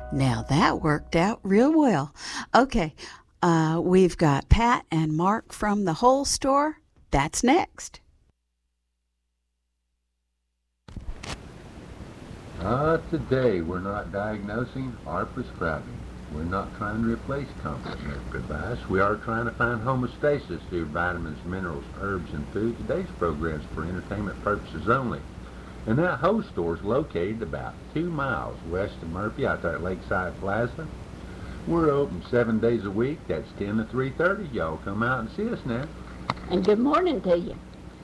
Now that worked out real well. Okay, we've got Pat and Mark from the whole store. That's next. Today we're not diagnosing or prescribing. We're not trying to replace comfort medical advice. We are trying to find homeostasis through vitamins, minerals, herbs, and food. Today's program's for entertainment purposes only. And that whole store is located about 2 miles west of Murphy, out there at Lakeside Plaza. We're open 7 days a week. That's 10 to 3:30. Y'all come out and see us now. And good morning to you.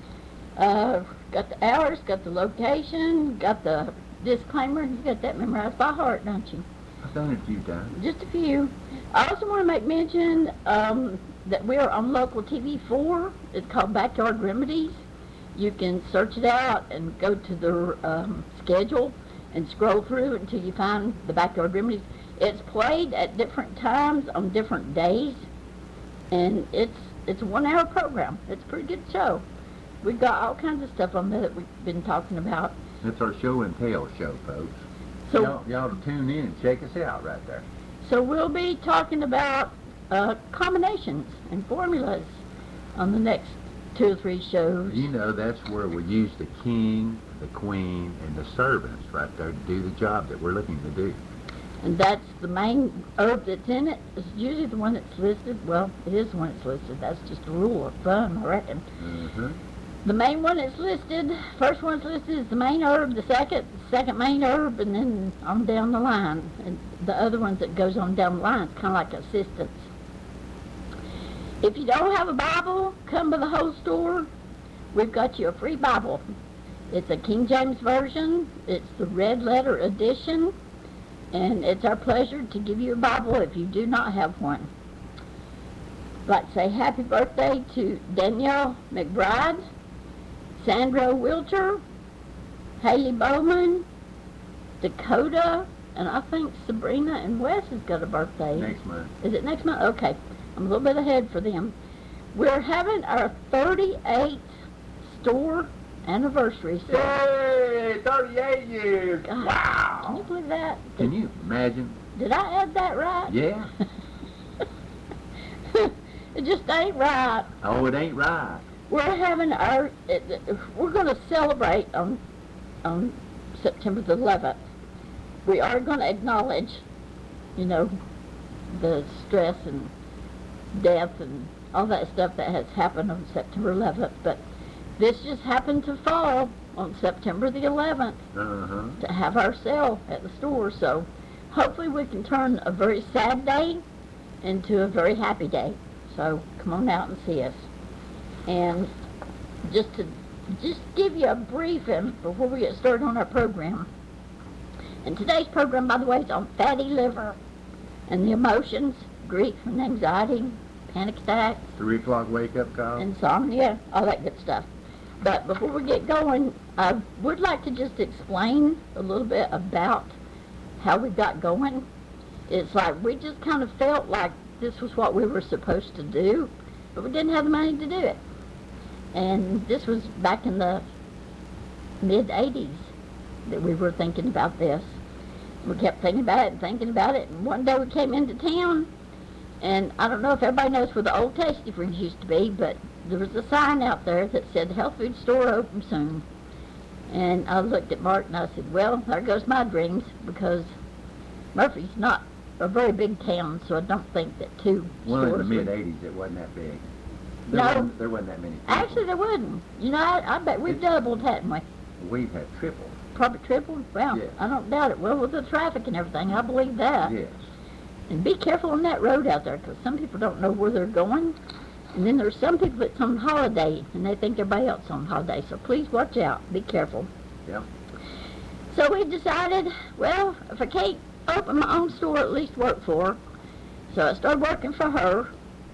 Got the hours, got the location, got the disclaimer. You got that memorized by heart, don't you? I've done it a few times. Just a few. I also want to make mention that we're on local TV4. It's called Backyard Remedies. You can search it out and go to the schedule and scroll through until you find the Backyard Remedies. It's played at different times on different days, and it's a 1-hour program. It's a pretty good show. We've got all kinds of stuff on there that we've been talking about. It's our show and tell show, folks. So y'all tune in and check us out right there. So we'll be talking about combinations and formulas on the next 2 or 3 shows. You know, that's where we use the king, the queen, and the servants right there to do the job that we're looking to do. And that's the main herb that's in it. It's usually the one that's listed. Well, it is the one that's listed. That's just a rule of thumb, I reckon. Mm-hmm. The main one that's listed, first one that's listed is the main herb, the second main herb, and then on down the line. And the other ones that goes on down the line is kind of like assistance. If you don't have a Bible, come by the whole store. We've got you a free Bible. It's a King James Version. It's the red letter edition. And it's our pleasure to give you a Bible if you do not have one. I'd like to say happy birthday to Danielle McBride, Sandra Wilcher, Haley Bowman, Dakota, and I think Sabrina and Wes has got a birthday. Next month. Is it next month? Okay. I'm a little bit ahead for them. We're having our 38th store anniversary. So, Yay! 38 years! God, Wow! can you believe that? Can you imagine? Did I add that right? Yeah. It just ain't right. Oh, it ain't right. We're having we're going to celebrate on September the 11th. We are going to acknowledge, the stress and death and all that stuff that has happened on September 11th, but this just happened to fall on September the 11th to have our sale at the store, so hopefully we can turn a very sad day into a very happy day. So come on out and see us. And just give you a briefing before we get started on our program. And today's program, by the way, is on fatty liver and the emotions, grief and anxiety, panic attacks, 3 o'clock wake-up call. insomnia, all that good stuff. But before we get going, I would like to just explain a little bit about how we got going. It's like we just kind of felt like this was what we were supposed to do, but we didn't have the money to do it. And this was back in the mid-'80s that we were thinking about this. We kept thinking about it, and one day we came into town, and I don't know if everybody knows where the old Tasty Freeze used to be, but there was a sign out there that said health food store open soon. And I looked at Mark and I said, well, there goes my dreams, because Murphy's not a very big town, so I don't think that two Well, in the stores would- mid-'80s, it wasn't that big. No. There wasn't that many people. Actually, there wouldn't. I bet we've doubled, hadn't we? We've had triple. Probably tripled. Well, Yes. I don't doubt it. Well, with the traffic and everything, I believe that. Yes. And be careful on that road out there, because some people don't know where they're going. And then there's some people that's on holiday, and they think everybody else is on holiday. So please watch out. Be careful. Yep. So we decided, well, if I can't open my own store, at least work for her. So I started working for her.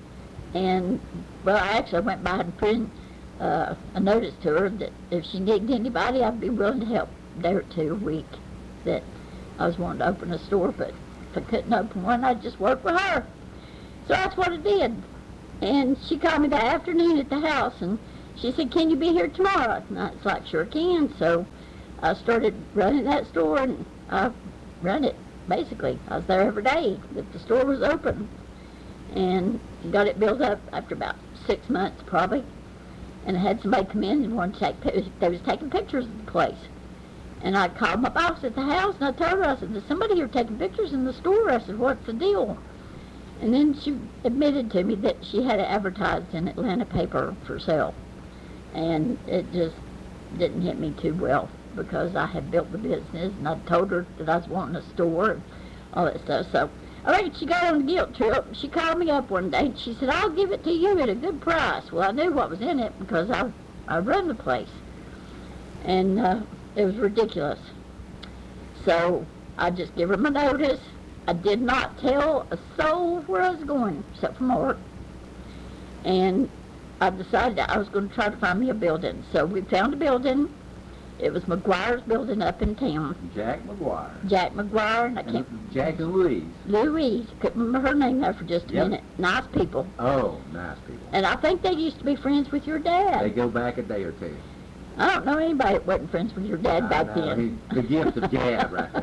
And, well, I actually went by and put in a notice to her that if she needed anybody, I'd be willing to help a day or two a week, that I was wanting to open a store, but if I couldn't open one, I'd just work with her. So that's what I did. And she called me that afternoon at the house, and she said, can you be here tomorrow? And I was like, sure can. So I started running that store, and I've run it basically. I was there every day that the store was open, and got it built up after about 6 months probably. And I had somebody come in and wanted to take pictures. They was taking pictures of the place. And I called my boss at the house, and I told her, I said, there's somebody here taking pictures in the store. I said, what's the deal? And then she admitted to me that she had it advertised in Atlanta paper for sale. And it just didn't hit me too well, because I had built the business, and I told her that I was wanting a store and all that stuff. So I reckon she got on the guilt trip. She called me up one day, and she said, I'll give it to you at a good price. Well, I knew what was in it because I run the place. And it was ridiculous. So I just gave her my notice. I did not tell a soul where I was going, except for Mark. And I decided that I was going to try to find me a building. So we found a building. It was McGuire's building up in town. Jack McGuire. Jack McGuire, and I can't... Jack and Louise. Louise. Couldn't remember her name there for just a minute. Nice people. Oh, nice people. And I think they used to be friends with your dad. They go back a day or two. I don't know anybody that wasn't friends with your dad back then. The gift of gab right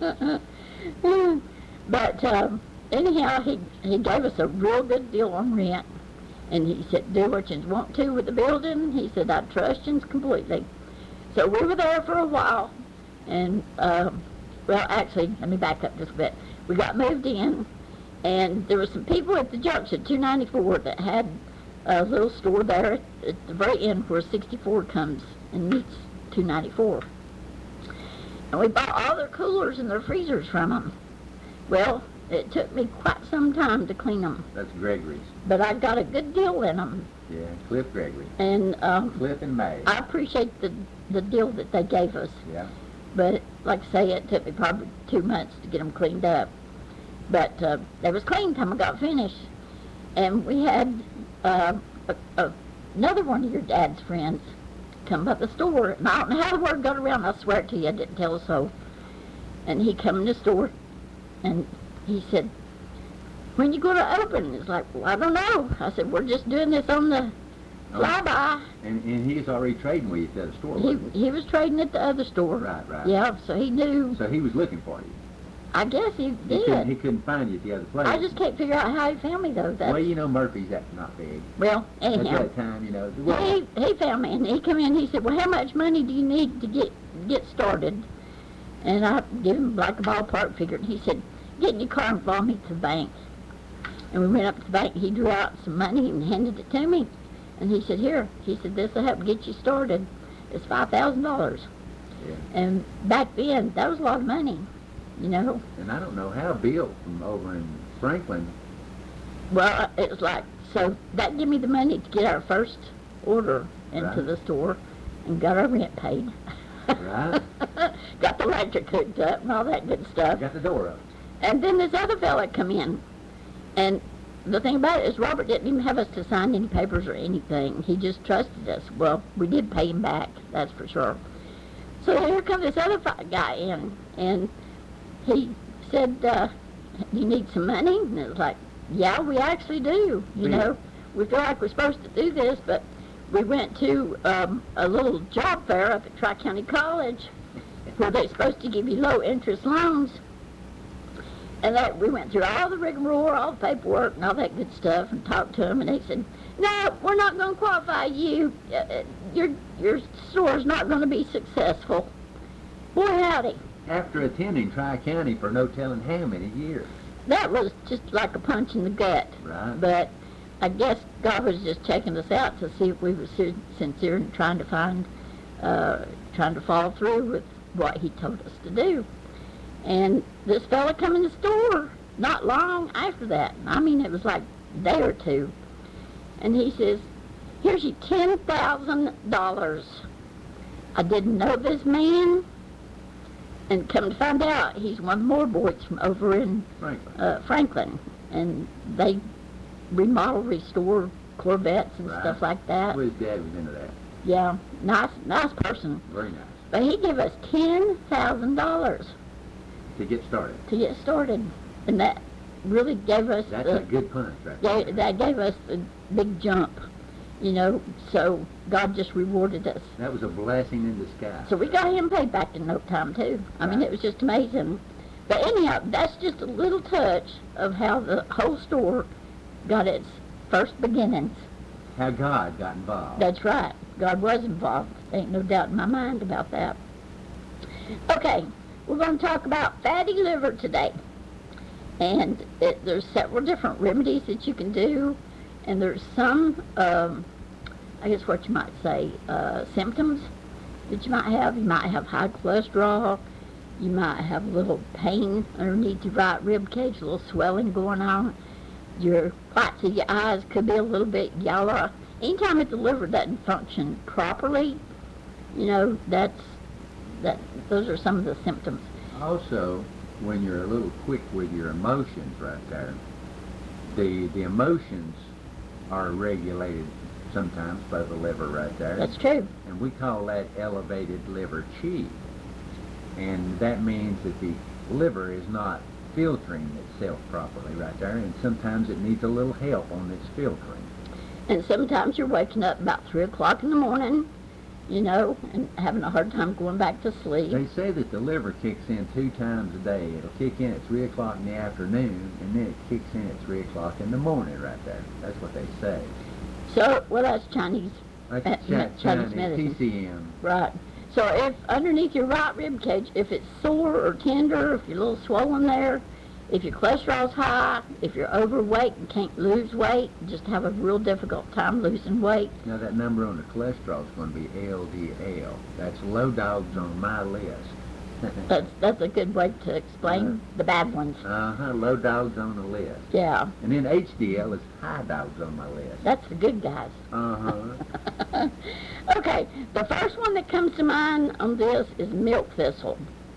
there. But anyhow, he gave us a real good deal on rent. And he said, do what you want to with the building. He said, I trust you completely. So we were there for a while. And, well, actually, let me back up just a bit. We got moved in, and there were some people at the junction, 294, that had a little store there at the very end where 64 comes and meets 294. And we bought all their coolers and their freezers from them. Well, it took me quite some time to clean them. That's Gregory's. But I got a good deal in them. Yeah, Cliff Gregory. And Cliff and May. I appreciate the deal that they gave us. Yeah. But like I say, it took me probably 2 months to get them cleaned up. But they was clean time I got finished. And we had another one of your dad's friends come by the store. And I don't know how the word got around. I swear to you, I didn't tell a soul. And he come in the store, and he said, when you going to open? It's like, well, I don't know. I said, we're just doing this on the flyby. And he's already trading with you at the store, He was trading at the other store. Right. Yeah, so he knew. So he was looking for you. I guess he did. He couldn't find you at the other place. I just can't figure out how he found me, though. Well, you know, Murphy's that's not big. Well, anyhow. At that time, you know. Well, He found me, and he come in, he said, well, how much money do you need to get started? And I gave him like a ballpark figure, and he said, get in your car and follow me to the bank. And we went up to the bank, he drew out some money and handed it to me. And he said, here, he said, this will help get you started. It's $5,000. Yeah. And back then, that was a lot of money, you know. And I don't know how Bill from over in Franklin. Well, it was like, so that gave me the money to get our first order into the store and got our rent paid. Right. Got the electric hooked up and all that good stuff. Got the door up. And then this other fella come in. And the thing about it is Robert didn't even have us to sign any papers or anything. He just trusted us. Well, we did pay him back, that's for sure. So here comes this other guy in, and he said, do you need some money? And it was like, yeah, we actually do. You know, we feel like we're supposed to do this, but we went to a little job fair up at Tri-County College where they're supposed to give you low-interest loans. And that we went through all the rigmarole, all the paperwork and all that good stuff, and talked to them, and they said, no, we're not going to qualify you. Your store's not going to be successful. Boy, howdy. After attending Tri-County for no telling how many years. That was just like a punch in the gut. Right. But I guess God was just checking us out to see if we were sincere in trying to follow through with what he told us to do. And this fella come in the store not long after that. I mean, it was like a day or two. And he says, here's your $10,000. I didn't know this man. And come to find out, he's one of the Moore boys from over in Franklin. And they remodel, restore Corvettes and stuff like that. Well, his dad was into that. Yeah, nice person. Very nice. But he gave us $10,000. To get started. To get started. And that really gave us... That's a good punch right there. That gave us a big jump, you know, so God just rewarded us. That was a blessing in disguise. So we got him paid back in no time, too. I mean, it was just amazing. But anyhow, that's just a little touch of how the whole store got its first beginnings. How God got involved. That's right. God was involved. Ain't no doubt in my mind about that. Okay, we're going to talk about fatty liver today. And there's several different remedies that you can do. And there's some, I guess what you might say, symptoms that you might have. You might have high cholesterol. You might have a little pain underneath your right rib cage, a little swelling going on. Your whites of your eyes could be a little bit yellow. Anytime that the liver doesn't function properly, you know, those are some of the symptoms. Also, when you're a little quick with your emotions right there, the emotions are regulated sometimes by the liver right there. That's true. And we call that elevated liver chi. And that means that the liver is not filtering itself properly right there, and sometimes it needs a little help on its filtering. And sometimes you're waking up about 3 o'clock in the morning, you know, and having a hard time going back to sleep. They say that the liver kicks in 2 times a day. It'll kick in at 3 o'clock in the afternoon, and then it kicks in at 3 o'clock in the morning right there. That's what they say. So, well, that's Chinese, That's Chinese medicine. TCM. Right. So if underneath your right rib cage, if it's sore or tender, if you're a little swollen there, if your cholesterol's high, if you're overweight and can't lose weight, just have a real difficult time losing weight. Now that number on the cholesterol is going to be LDL. That's low dogs on my list. That's a good way to explain the bad ones. Low dogs on the list. Yeah. And then HDL is high dogs on my list. That's the good guys. Uh-huh. Okay, the first one that comes to mind on this is milk thistle.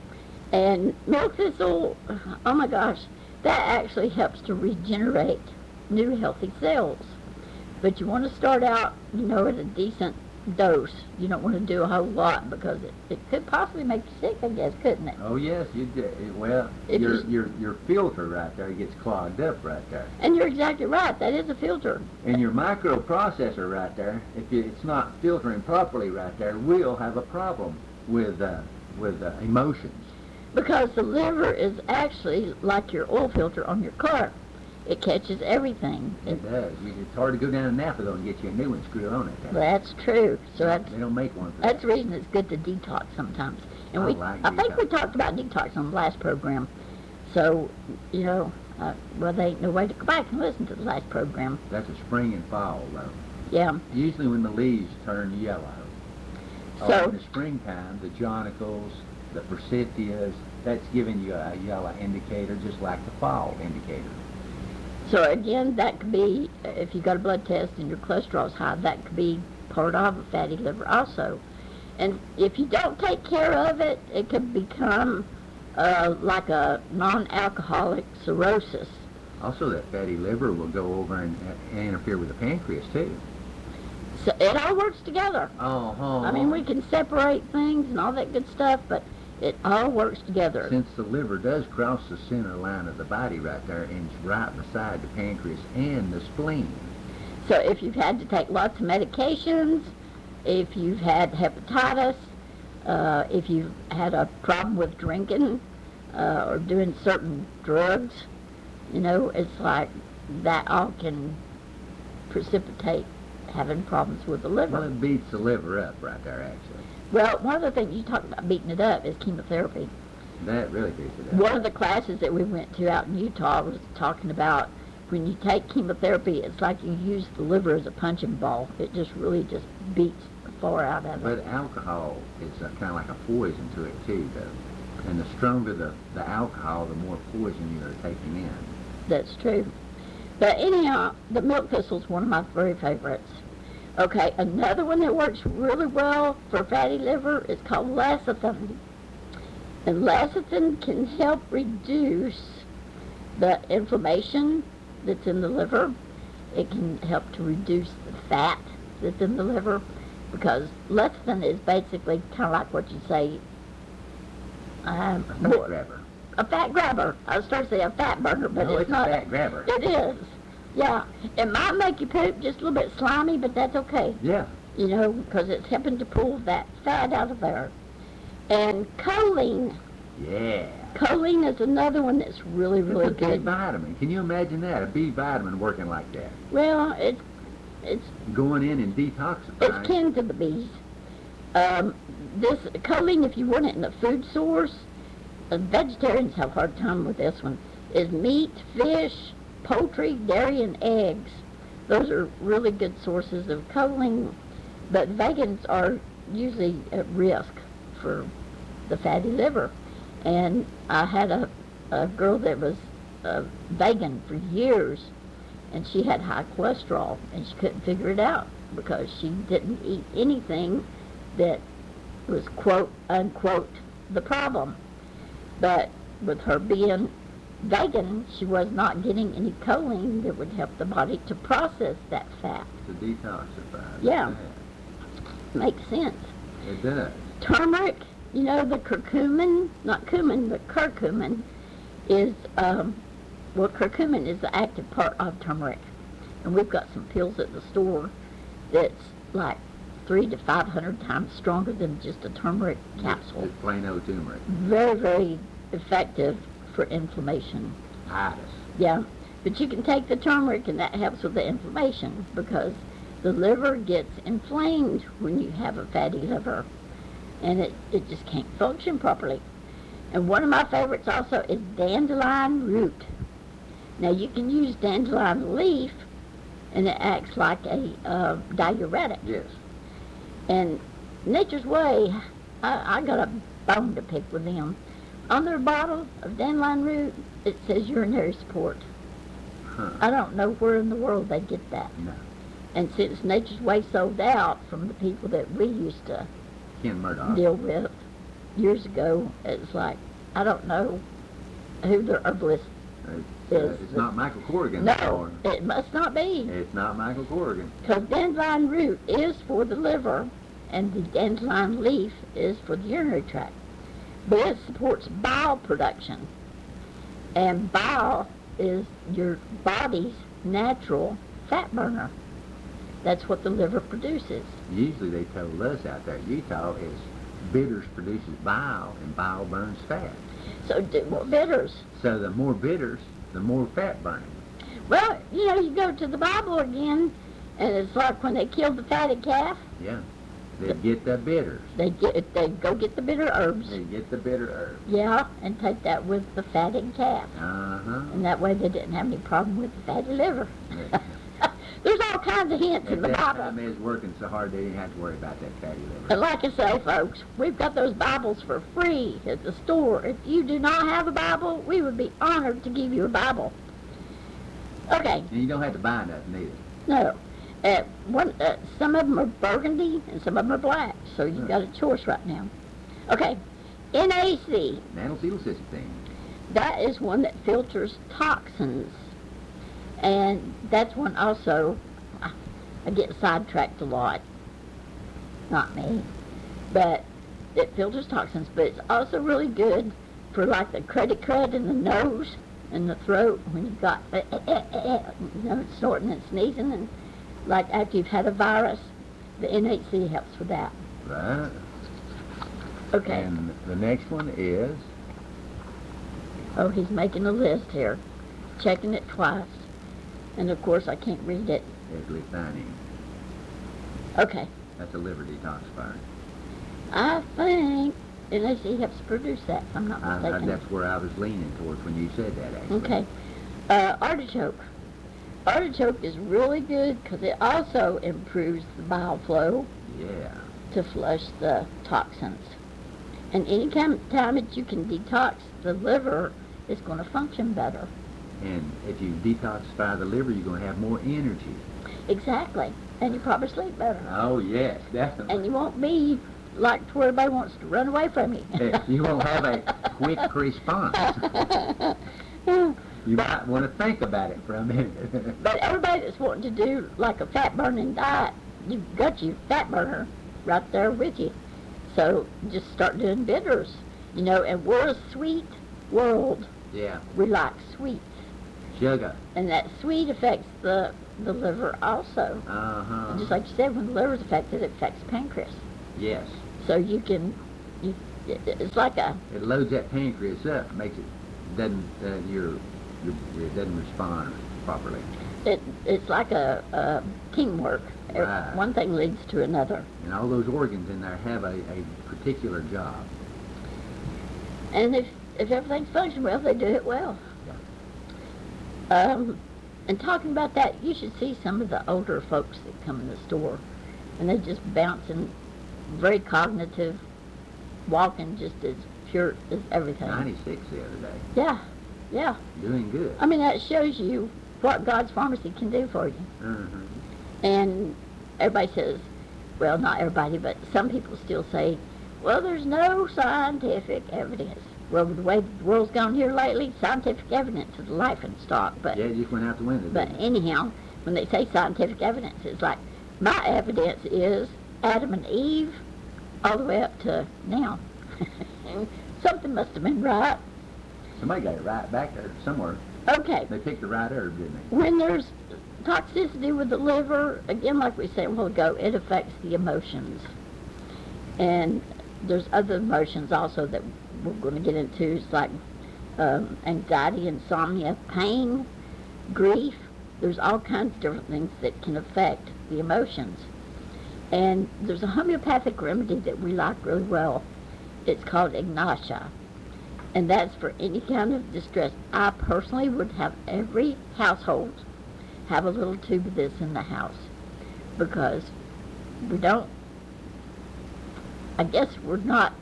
And milk thistle, oh my gosh, that actually helps to regenerate new healthy cells. But you want to start out, you know, at a decent dose. You don't want to do a whole lot because it could possibly make you sick, I guess, couldn't it? Oh yes, you do. Well, your filter right there gets clogged up right there. And you're exactly right. That is a filter. And your microprocessor right there, if it's not filtering properly right there, will have a problem with emotions. Because the liver is actually like your oil filter on your car. It catches everything. It does. It's hard to go down to Napa though and get you a new one screwed on it. That's true. So they don't make one for that's that. the reason it's good to detox sometimes. And I think we detox. talked about detox on the last program. So, you know, well, there ain't no way to go back and listen to the last program. That's a spring and fall though. Yeah. Usually when the leaves turn yellow. So in the springtime, the jonicles, the forsythias, that's giving you a yellow indicator just like the fall indicator. So again, that could be, if you got a blood test and your cholesterol's high, that could be part of a fatty liver also. And if you don't take care of it, it could become like a non-alcoholic cirrhosis. Also, that fatty liver will go over and interfere with the pancreas too. So it all works together. Uh-huh. I mean, we can separate things and all that good stuff, but it all works together. Since the liver does cross the center line of the body right there and it's right beside the pancreas and the spleen. So if you've had to take lots of medications, if you've had hepatitis, if you've had a problem with drinking or doing certain drugs, you know, it's like that all can precipitate having problems with the liver. Well, it beats the liver up right there, actually. Well, one of the things you talked about beating it up is chemotherapy. That really beats it up. One of the classes that we went to out in Utah was talking about when you take chemotherapy, it's like you use the liver as a punching ball. It just really just beats the far out of it. But alcohol is kind of like a poison to it too, though. And the stronger the alcohol, the more poison you're taking in. That's true. But anyhow, the milk thistle is one of my very favorites. Okay, another one that works really well for fatty liver is called lecithin. And lecithin can help reduce the inflammation that's in the liver. It can help to reduce the fat that's in the liver because lecithin is basically kind of like what you say, A fat grabber. a fat grabber. I was starting to say a fat burner, but No, it's not. a fat grabber. It is. Yeah. It might make you poop just a little bit slimy, but that's okay. Yeah. You know, because it's helping to pull that fat out of there. And choline, Yeah. Choline is another one that's really, really It's a B good. vitamin. Can you imagine that? A B vitamin working like that. Well, it's Going in and it's detoxifying. kin to the bees. This choline, if you want it in a food source, vegetarians have a hard time with this one, is meat, fish, poultry, dairy, and eggs. Those are really good sources of choline, but vegans are usually at risk for the fatty liver. And I had a girl that was vegan for years, and she had high cholesterol, and she couldn't figure it out because she didn't eat anything that was quote unquote the problem. But with her being vegan, she was not getting any choline that would help the body to process that fat. To detoxify. Yeah. Makes sense. It does. Turmeric, you know, the curcumin, not cumin, but curcumin is, well, curcumin is the active part of turmeric. And we've got some pills at the store that's like 300 to 500 times stronger than just a turmeric capsule. It's plain old turmeric. Very, very effective for inflammation. Itis. Yeah, but you can take the turmeric and that helps with the inflammation because the liver gets inflamed when you have a fatty liver and it just can't function properly. And one of my favorites also is dandelion root. Now you can use dandelion leaf and it acts like a diuretic. Yes. And Nature's Way, I got a bone to pick with them. On their bottle of dandelion root, it says urinary support. Huh. I don't know where in the world they get that. No. And since Nature's Way sold out from the people that we used to Ken Murdoch. deal with years ago, it's like, I don't know who their herbalist It's not Michael Corrigan. No, it must not be. It's not Michael Corrigan. Because dandelion root is for the liver and the dandelion leaf is for the urinary tract. But it supports bile production. And bile is your body's natural fat burner. That's what the liver produces. Usually they told us out there, Utah is bitters produces bile and bile burns fat. So do more bitters. So the more bitters, the more fat burning. Well, you know, you go to the Bible again, and it's like when they killed the fatted calf, Yeah. They get the bitters. they go get the bitter herbs. They get the bitter herbs. Yeah, and take that with the fatted calf. Uh-huh. And that way they didn't have any problem with the fatty liver. There's all kinds of hints in At the that Bible. time, they was working so hard they didn't have to worry about that fatty liver. And like I say, folks, we've got those Bibles for free at the store. If you do not have a Bible, we would be honored to give you a Bible. Okay, And you don't have to buy nothing either. no. Some of them are burgundy and some of them are black, so you've got a choice right now. Okay, NAC, Nanoacetylcysteine. that is one that filters toxins. And that's one also, I get sidetracked a lot. Not me. But it filters toxins, but it's also really good for like the credit crud in the nose and the throat when you've got, snorting and sneezing, and like after you've had a virus, the NHC helps with that. Right. Okay. And the next one is Oh, he's making a list here, checking it twice. And of course I can't read it. L-theanine. Okay. That's a liver detoxifier. I think NAC helps produce that, if I'm not mistaken. That's where I was leaning towards when you said that, actually. Okay. Artichoke. Artichoke is really good because it also improves the bile flow Yeah. to flush the toxins. And any time that you can detox the liver, it's going to function better. And if you detoxify the liver, you're going to have more energy. Exactly. And you probably sleep better. Oh, yes, definitely. And you won't be like to where everybody wants to run away from you. You won't have a quick response. You might want to think about it for a minute. But everybody that's wanting to do like a fat burning diet, you've got your fat burner right there with you. So just start doing bitters, and we're a sweet world. Yeah, We like sweets. sugar. And that sweet affects the liver also. Uh-huh. And just like you said, when the liver's affected, it affects the pancreas. Yes. So you it's like a, It loads that pancreas up, makes it doesn't it doesn't respond properly. it's like a teamwork. Right. One thing leads to another. And all those organs in there have a particular job. And if everything's functioning well, they do it well. And talking about that, you should see some of the older folks that come in the store, and they just bouncing, very cognitive, walking just as pure as everything. 96 the other day. Yeah, yeah. Doing good. I mean, that shows you what God's pharmacy can do for you. Mm-hmm. And everybody says, well, not everybody, but some people still say, well, there's no scientific evidence. Well, the way the world's gone here lately, scientific evidence is laughing stock. But Yeah, it just went out the window. but didn't it? anyhow, when they say scientific evidence, it's like, my evidence is Adam and Eve all the way up to now. Something must have been right. Somebody got it right back there somewhere. Okay, They picked the right herb, didn't they? when there's toxicity with the liver, again, like we said a while ago, it affects the emotions. And there's other emotions also that we're going to get into. It's like anxiety, insomnia, pain, grief. There's all kinds of different things that can affect the emotions. And there's a homeopathic remedy that we like really well. It's called Ignatia. And that's for any kind of distress. I personally would have every household have a little tube of this in the house, because we don't, I guess we're not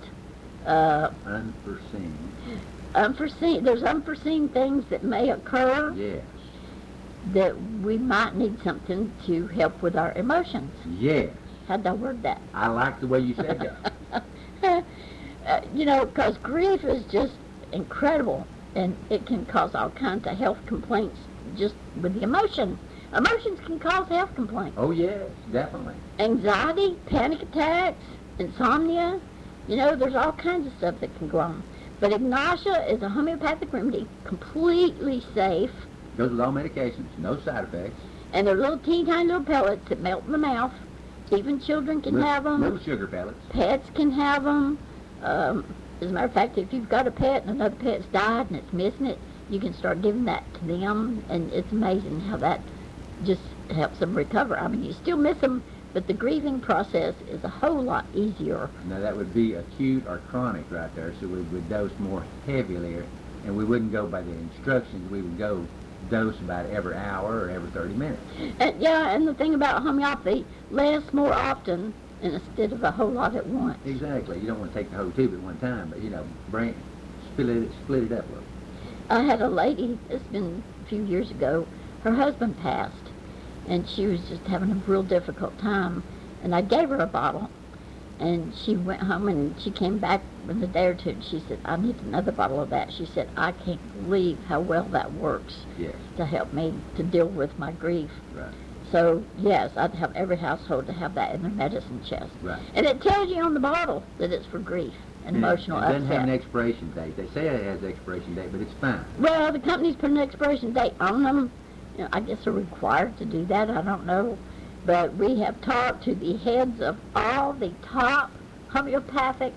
Unforeseen. unforeseen. There's unforeseen things that may occur Yes. that we might need something to help with our emotions. Yes. How'd I word that? I like the way you said that. You know, because grief is just incredible, and it can cause all kinds of health complaints just with the emotion. Emotions can cause health complaints. Oh, yes, definitely. Anxiety, panic attacks, insomnia. You know, there's all kinds of stuff that can go on. But Ignatia is a homeopathic remedy, completely safe, Goes with all medications, no side effects. and they're little teeny tiny little pellets that melt in the mouth. Even children can have them. Little sugar pellets. Pets can have them. As a matter of fact, if you've got a pet and another pet's died and it's missing it, you can start giving that to them, and it's amazing how that just helps them recover. I mean, you still miss them, but the grieving process is a whole lot easier. Now, that would be acute or chronic right there, so we would dose more heavily, and we wouldn't go by the instructions. We would go dose about every hour or every 30 minutes. And yeah, and the thing about homeopathy, less more often instead of a whole lot at once. Exactly. You don't want to take the whole tube at one time, but, split it up a little. I had a lady, it's been a few years ago, her husband passed, and she was just having a real difficult time, and I gave her a bottle, and she went home, and she came back in a day or two, and she said, I need another bottle of that. She said, I can't believe how well that works Yes, to help me to deal with my grief. right, So, yes, I'd have every household to have that in their medicine chest. right. And it tells you on the bottle that it's for grief and emotional It doesn't have an upset. expiration date. They say it has an expiration date, but it's fine. Well, the companies put an expiration date on them. You know, I guess they're required to do that. I don't know. But we have talked to the heads of all the top homeopathic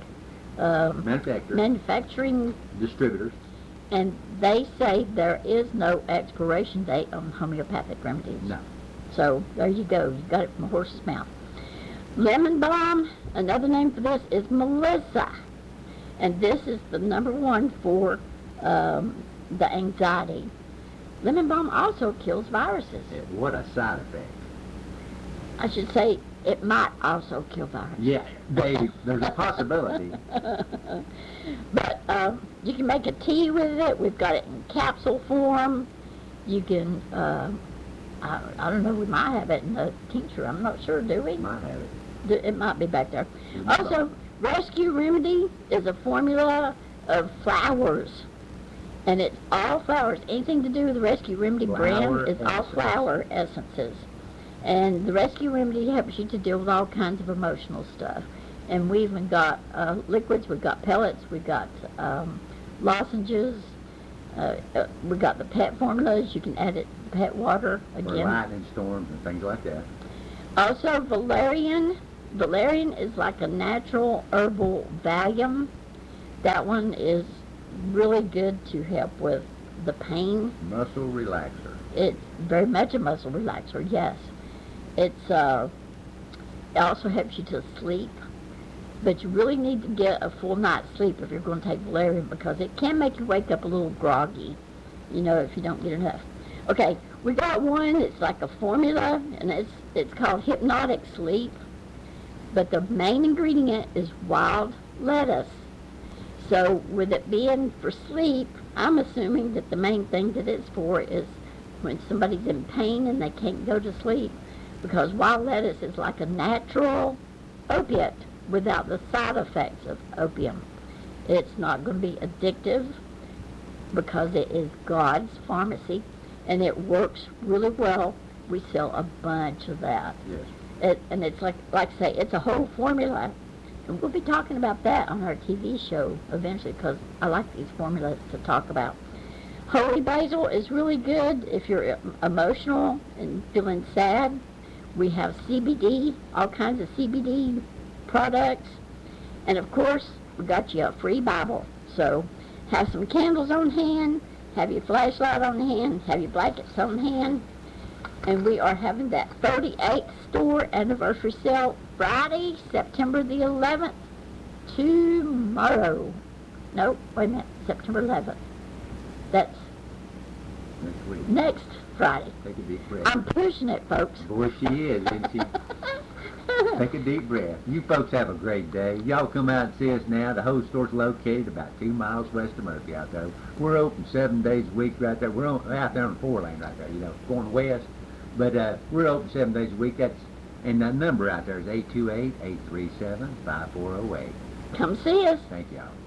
manufacturing, Distributors. and they say there is no expiration date on homeopathic remedies. No. So there you go. You got it from a horse's mouth. Lemon balm, another name for this is Melissa. And this is the number one for the anxiety. Lemon balm also kills viruses. Yeah, what a side effect. I should say it might also kill viruses. Yeah, baby, there's a possibility. But you can make a tea with it. We've got it in capsule form. You can, I don't know, we might have it in a tincture. I'm not sure, do we? Might have it. It might be back there. Mhm. Also, Rescue Remedy is a formula of flowers. And it's all flowers. Anything to do with the Rescue Remedy Flower brand is all essence. flower essences. And the Rescue Remedy helps you to deal with all kinds of emotional stuff. And we even got liquids, we've got pellets, we've got lozenges, we got the pet formulas. You can add it to pet water For again. lightning storms and things like that. Also, valerian. Valerian is like a natural herbal Valium. That one is really good to help with the pain. Muscle relaxer. It's very much a muscle relaxer, yes. It's it also helps you to sleep, but you really need to get a full night's sleep if you're going to take valerian, because it can make you wake up a little groggy, you know, if you don't get enough. Okay, we got one. It's like a formula, and it's called Hypnotic Sleep, but the main ingredient is wild lettuce. So with it being for sleep, I'm assuming that the main thing that it's for is when somebody's in pain and they can't go to sleep, because wild lettuce is like a natural opiate without the side effects of opium. It's not going to be addictive because it is God's pharmacy, and it works really well. We sell a bunch of that. Yes. And it's like I say, it's a whole formula. And we'll be talking about that on our TV show eventually, because I like these formulas to talk about. Holy basil is really good if you're emotional and feeling sad. We have CBD, all kinds of CBD products. And of course, we got you a free Bible. So have some candles on hand, have your flashlight on hand, have your blankets on hand. And we are having that 38th store anniversary sale Friday, September the 11th, tomorrow. No, wait a minute, September 11th. That's Next week. next Friday. Take a deep breath. I'm pushing it, folks. Boy, she is, isn't she? Take a deep breath. You folks have a great day. Y'all come out and see us now. The whole store's located about 2 miles west of Murphy out there. We're open 7 days a week right there. We're out there on the 4-lane right there, you know, going west. But we're open 7 days a week. And the number out there is 828-837-5408. Come see us. Thank y'all.